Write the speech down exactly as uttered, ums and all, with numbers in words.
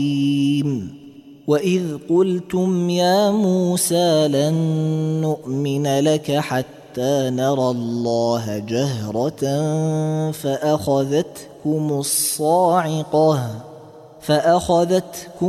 وإذ قلتم يا موسى لن نؤمن لك حتى نرى الله جهرة فأخذتكم الصاعقة فأخذتكم